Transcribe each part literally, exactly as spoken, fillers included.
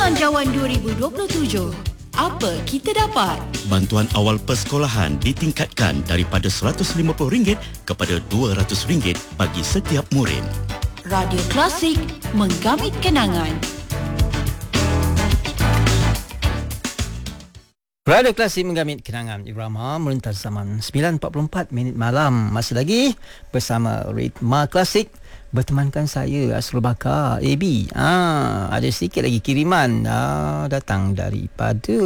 Belanjawan dua ribu dua puluh tujuh. Apa kita dapat? Bantuan awal persekolahan ditingkatkan daripada seratus lima puluh ringgit kepada dua ratus ringgit bagi setiap murid. Radio Klasik, menggamit kenangan. Radio Klasik menggamit kenangan irama melintas zaman sembilan empat puluh empat minit malam. Masih lagi bersama Ritma Klasik, bertemankan saya Asrul Bakar A B. Ah, ada sikit lagi kiriman ah, datang daripada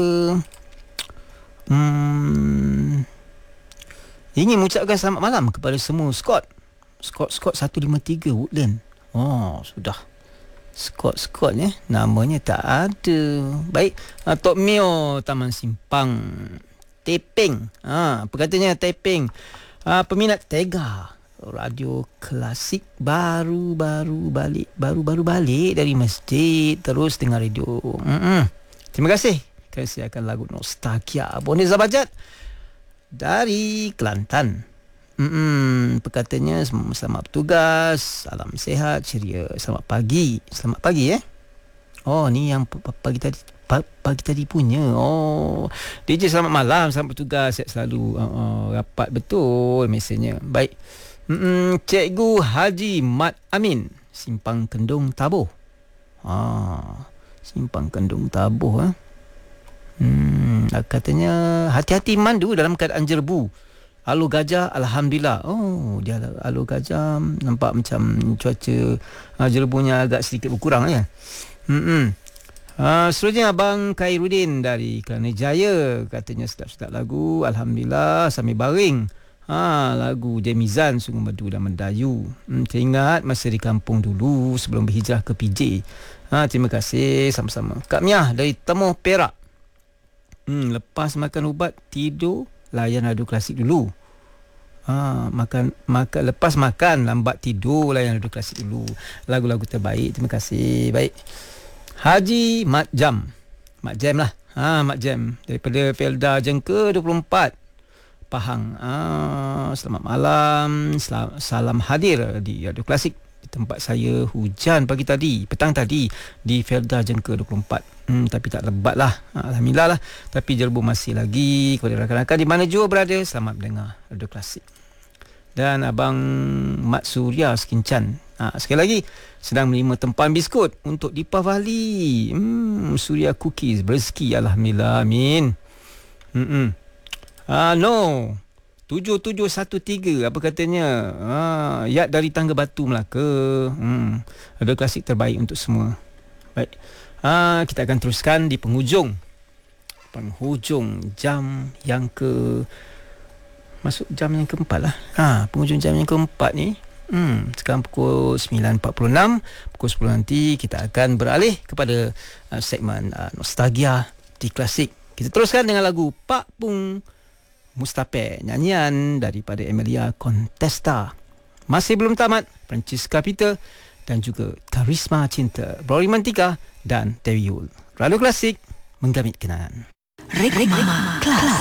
hmm, ingin mengucapkan selamat malam kepada semua Scott. Scott Scott seratus lima puluh tiga Woodland. Oh, sudah. Scott Scott ya, namanya tak ada. Baik, uh, Tok Mio Taman Simpang Tepeng. Ha, apa katanya Tepeng? Uh, peminat Tega Radio Klasik baru-baru balik, baru-baru balik dari masjid terus dengar radio. Mm-mm. Terima kasih. Saya akan lagu Nostalgia Bonez Zabajat dari Kelantan. Hmm, perkataannya selamat bertugas, salam sehat, ceria, selamat pagi. Selamat pagi eh. Oh, ni yang pagi tadi pagi tadi punya. Oh, D J selamat malam, selamat bertugas, sihat selalu. Oh, oh, rapat betul mesejnya. Baik. Hmm, Cikgu Haji Mat Amin, Simpang Kendung Taboh. Ah, Simpang Kendung Taboh ah. Hmm, katanya hati-hati mandu dalam keadaan jerbu. Alu gajah, Alhamdulillah. Oh, dia alu gajah nampak macam cuaca uh, jerbunya agak sedikit berkurang ya. Hmm. Uh, seterusnya Abang Khairuddin dari Kelana Jaya, katanya sedap-sedap lagu, Alhamdulillah sambil baring. Ha, lagu Demizan Sungguh Merdu dan Mendayu. Hmm, teringat masa di kampung dulu sebelum berhijrah ke P J. Ha, terima kasih sama-sama. Kak Miah dari Temuh Perak. Hmm, lepas makan ubat tidur, layan radio klasik dulu. Ha, makan makan lepas makan lambat tidur, layan radio klasik dulu. Lagu-lagu terbaik. Terima kasih. Baik. Haji Mat Jam. Mat Jam lah. Ha, Mat Jam daripada Felda Jengka dua puluh empat Pahang. Ha, selamat malam. Salam, salam hadir di radio klasik. Di tempat saya hujan pagi tadi, petang tadi di Felda Jengka dua puluh empat. Hmm, tapi tak lebat lah. Alhamdulillah lah. Tapi jerbu masih lagi. Kepada rakan-rakan di mana jua berada, selamat mendengar radio klasik. Dan Abang Mat Surya Sekincan. Ha, sekali lagi, sedang menerima tempahan biskut untuk Deepavali. Hmm, Surya Cookies. Berezeki. Alhamdulillah. Amin. Hmm. Ah, no. tujuh tujuh satu tiga. Apa katanya? Ah, Yat dari Tangga Batu Melaka. Hmm. Radio klasik terbaik untuk semua. Baik. Ha, kita akan teruskan di penghujung penghujung jam yang ke masuk jam yang keempat lah. Ha, penghujung jam yang keempat ni. Hmm, sekarang pukul sembilan empat puluh enam. Pukul sepuluh nanti kita akan beralih kepada uh, segmen uh, Nostalgia di Klasik. Kita teruskan dengan lagu Pak Pung Mustape, nyanyian daripada Emilia Contesta. Masih belum tamat, Francisca Peter dan juga Karisma Cinta, Bro Romantika dan Dewi Yul. Radio Klasik, menggamit kenangan. Ritma Klasik.